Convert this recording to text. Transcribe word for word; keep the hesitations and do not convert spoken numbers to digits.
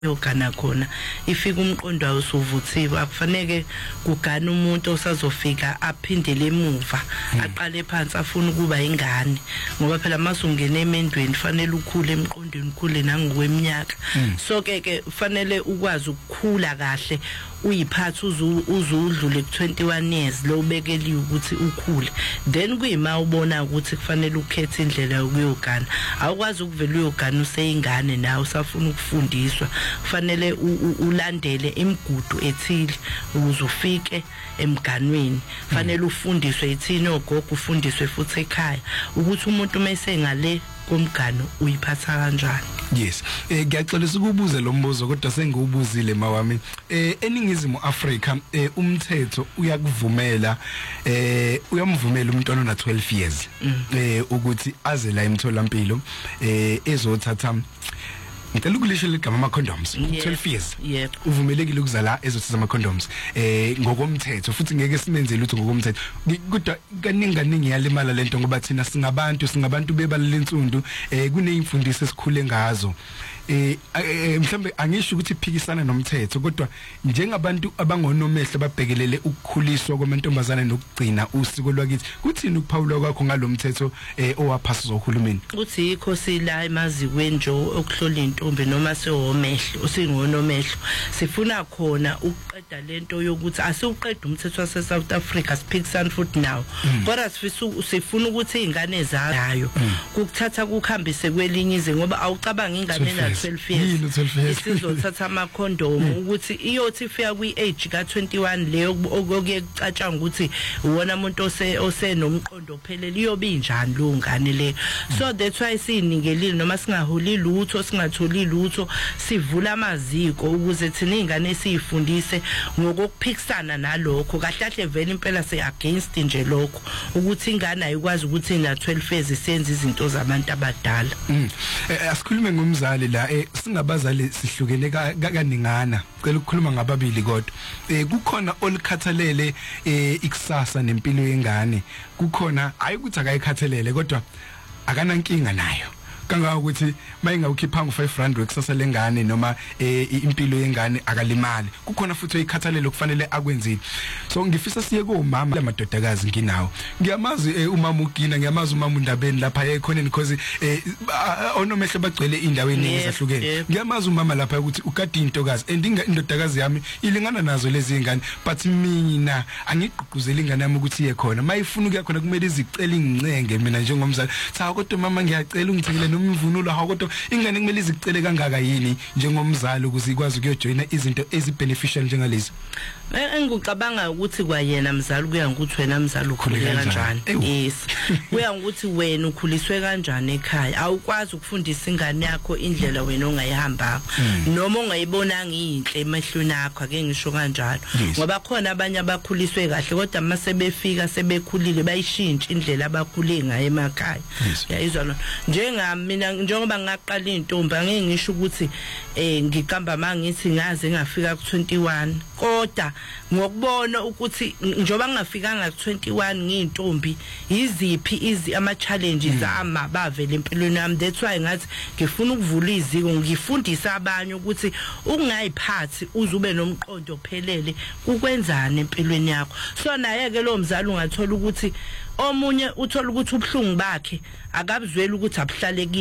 yogana khona ifika umqondo wayo usuvuthiwe akufanele kugana umuntu osazofika aphindele emuva aqale phansi afuna ukuba ingane ngoba phela masungena emendweni fanele ukhule emqondweni ukhule nangokweminyaka so ke ke fanele ukwazi ukukhula kahle uyiphatha uzudlule ku twenty-one years lo ubekeliwe ukuthi ukhule then kuyima ubona ukuthi kufanele ukhethe indlela yokuyogana awukwazi ukuvela uyogana useyingane nawe usafuna ukufundiswa kufanele ulandele imigudu ethile ukuze ufike emganweni fanele ufundiswe ithini ogogo ufundiswe futhi ekhaya ukuthi umuntu mase ngale komgano uyiphatha kanjani. Yes, eh ngiyaxolisa ukubuza lo mbuzo kodwa sengubuzile mawami. Eh eningizimu Africa eh umthetho uyakuvumela eh uyamvumela umntwana ona twelve years eh ukuthi aze la emtholampilo eh ezothatha ngicela ukulisho ligama ama condoms twelve years yep uvumelekile ukuzala ezothatha ama condoms eh ngokomthetho futhi ngeke simenze lutho ngokomthetho kodwa kaningi kaningi yalimala lento ngoba thina singabantu singabantu bebalele insundu eh kuneyimfundiso esikhule ngazo eh mhlambe angisho ukuthi iphikisana nomthetho kodwa njengabantu abangonomehlo babhekelele ukukhuliswa kwamantombazana nokugcina usiko lwakithi kuthini ukuphawula kwakho ngalomthetho eh owaphasa zohulumeni kuthi yikho sila emazikweni nje okuhlola intombi noma sewomehlo singonomehlo sifuna khona ukuqeda lento yokuthi asiuqeda umthetho wase South Africa siphikisana futhi nawo kodwa sifuna ukuthi izingane zayo ukuthatha kukhambise kwelinye ize ngoba awucabanga ingane na twelve years isizothatha ama condom ukuthi iyothi ifika kwi age ka twenty-one leyo okuye kucatshanga ukuthi uwona umuntu ose osenomqondo ophelele iyobe injani lo ngane le so that's why sinikelile noma singaholi lutho singatholi lutho sivula amaziko ukuze thina izingane esifundise ngokuphikisana nalokho kahlahle vele impela se against nje lokho ukuthi ingane ayikwazi ukuthi ina twelve years isenze izinto zabantu abadala. Asikhulume ngomzali la eh singabazali sihlukene kaningana cela ukukhuluma ngababili kodwa eh kukhona olikhathalele eh ikusasa nempilo yengane kukhona ayikuthi akayikhathalele kodwa akana nkinga nayo kanga ukuthi mayingawukhipha ngo five rand wekusasa lengane noma eh impilo yengane akalimali kukhona futhi oyikhathalele kufanele akwenzile so ngifisa siye komama lamadodakazi nginawo ngiyamazi umama ugina ngiyamazi umama uNdabeni lapha ekhoneni because eh onomehlo bagcwele indaweni ezahlukene ngiyamazi umama lapha ukuthi ukade intokazi andinga indodakazi yami ilingana nazo lezi ingane but mina angigqugquzela ingane yami ukuthi iye khona mayifuna ukuya khona kumele izicela ingcenge mina njengomzali cha kodwa mama ngiyacela ungithekele umvunulo ha kodwa ingane kumele izicele kangaka yini njengomzali ukuze ikwazi ukuyojoina izinto ezibeneficial njengalezi. Engikucabanga ukuthi kwayena mzali kuya ngokuthi wena mzali ukhulile kanjani. Yes. Kuya ngokuthi wena ukhuliswe kanjani ekhaya. Awukwazi ukufundisa ingane yakho indlela wena ongayihamba noma ongayibonanga inhle emehlweni akho ake ngisho kanjalo. Ngoba khona abanye abakhuliswe kahle kodwa mase befika sebekhulile bayishintsha indlela abakhule ngayo emakhaya. Yayizwa lo njengami mina njengoba ngaqala intombi angeke ngisho ukuthi eh ngiqamba mangithi ngaze ngafika ku twenty-one kodwa ngokubona ukuthi njoba ngingafikanga ku twenty-one ngiyintombi iziphi izi ama challenges ama bavela empilweni yami that's why ngathi ngifuna ukuvula iziko ngifundisa abanye ukuthi ungayiphathi uzube nomqondo ophelele ukwenzana empilweni yakho so naye ke lo mzali ungathola ukuthi omunye uthola ukuthi ubhlungu bakhe akabuzwela ukuthi abuhlale